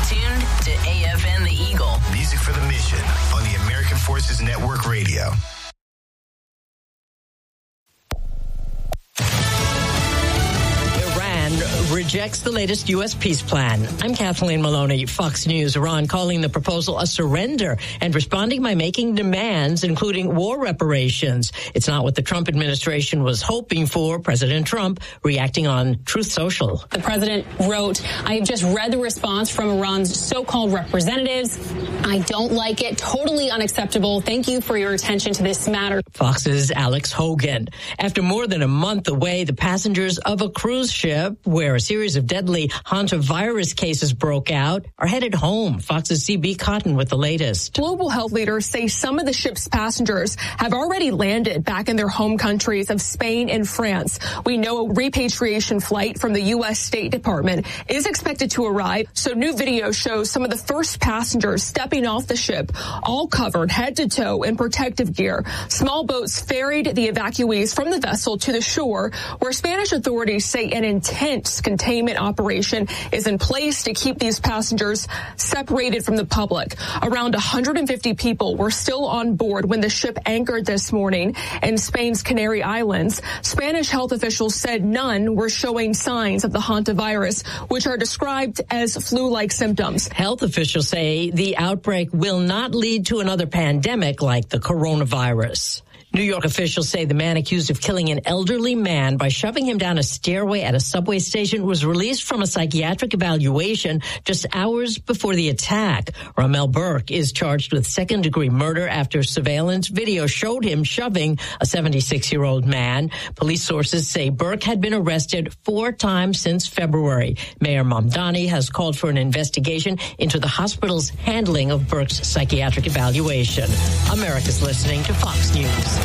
tuned to AFN The Eagle. Music for the mission on the American Forces Network Radio. Rejects the latest U.S. peace plan. I'm Kathleen Maloney, Fox News. Iran calling the proposal a surrender and responding by making demands, including war reparations. It's not what the Trump administration was hoping for. President Trump reacting on Truth Social. The president wrote, I have just read the response from Iran's so-called representatives. I don't like it. Totally unacceptable. Thank you for your attention to this matter. Fox's Alex Hogan. After more than a month away, the passengers of a cruise ship where a series of deadly hantavirus cases broke out are headed home. Fox's CB Cotton with the latest. Global health leaders say some of the ship's passengers have already landed back in their home countries of Spain and France. We know a repatriation flight from the U.S. State Department is expected to arrive. So new video shows some of the first passengers stepping off the ship, all covered head to toe in protective gear. Small boats ferried the evacuees from the vessel to the shore, where Spanish authorities say an intense containment operation is in place to keep these passengers separated from the public. Around 150 people were still on board when the ship anchored this morning in Spain's Canary Islands. Spanish health officials said none were showing signs of the hantavirus, which are described as flu-like symptoms. Health officials say the outbreak will not lead to another pandemic like the coronavirus. New York officials say the man accused of killing an elderly man by shoving him down a stairway at a subway station was released from a psychiatric evaluation just hours before the attack. Ramel Burke is charged with second-degree murder after surveillance video showed him shoving a 76-year-old man. Police sources say Burke had been arrested 4 times since February. Mayor Mamdani has called for an investigation into the hospital's handling of Burke's psychiatric evaluation. America's listening to Fox News.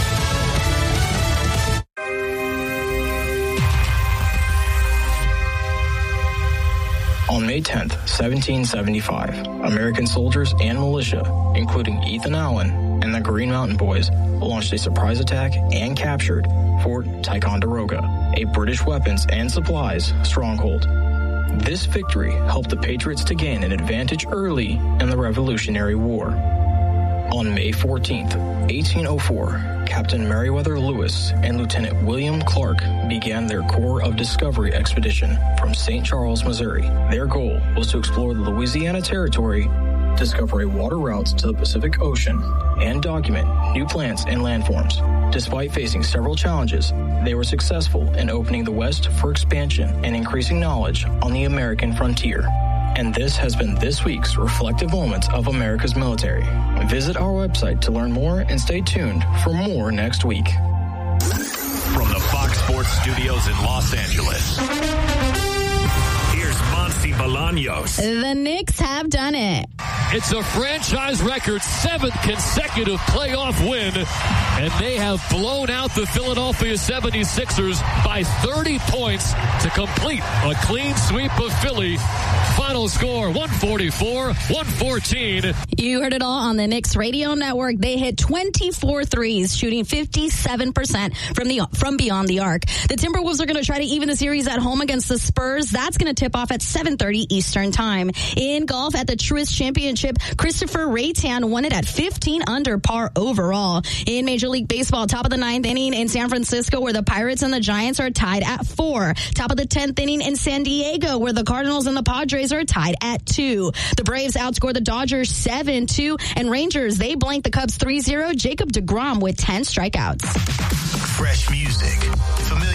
On May 10th, 1775, American soldiers and militia, including Ethan Allen and the Green Mountain Boys, launched a surprise attack and captured Fort Ticonderoga, a British weapons and supplies stronghold. This victory helped the Patriots to gain an advantage early in the Revolutionary War. On May 14th, 1804, Captain Meriwether Lewis and Lieutenant William Clark began their Corps of Discovery expedition from St. Charles, Missouri. Their goal was to explore the Louisiana Territory, discover a water route to the Pacific Ocean, and document new plants and landforms. Despite facing several challenges, they were successful in opening the West for expansion and increasing knowledge on the American frontier. And this has been this week's Reflective Moments of America's Military. Visit our website to learn more and stay tuned for more next week. From the Fox Sports Studios in Los Angeles, here's Monty Bolaños. The Knicks have done it. It's a franchise record 7th consecutive playoff win, and they have blown out the Philadelphia 76ers by 30 points to complete a clean sweep of Philly. Final score, 144-114. You heard it all on the Knicks radio network. They hit 24 threes, shooting 57% from beyond the arc. The Timberwolves are going to try to even the series at home against the Spurs. That's going to tip off at 7:30 Eastern time. In golf at the Truist Championship, Christopher Raytan won it at 15 under par overall. In Major League Baseball, top of the 9th inning in San Francisco, where the Pirates and the Giants are tied at 4. Top of the 10th inning in San Diego, where the Cardinals and the Padres are tied at 2. The Braves outscore the Dodgers 7-2, and Rangers, they blanked the Cubs 3-0. Jacob deGrom with 10 strikeouts. Fresh music, familiar